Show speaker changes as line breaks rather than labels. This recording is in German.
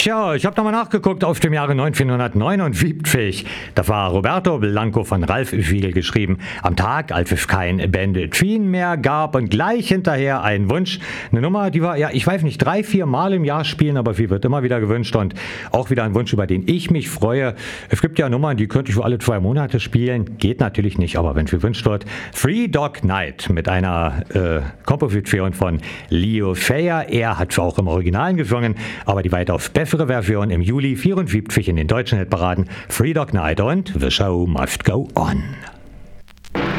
Tja, ich habe nochmal nachgeguckt auf dem Jahre 1979. Da war Roberto Blanco von Ralf Wiegel geschrieben. Am Tag, als es kein Banditrin mehr gab und gleich hinterher ein Wunsch. Eine Nummer, die wir, ja, ich weiß nicht, 3-4 Mal im Jahr spielen, aber sie wird immer wieder gewünscht und auch wieder ein Wunsch, über den ich mich freue. Es gibt ja Nummern, die könnte ich für alle 2 Monate spielen. Geht natürlich nicht, aber wenn es gewünscht wird. Three Dog Night mit einer Komposition von Leo Sayer. Er hat auch im Originalen gesungen, aber die weitaus bessere Version im Juli 74 in den deutschen Hitparaden. Three Dog Night und The Show Must Go On.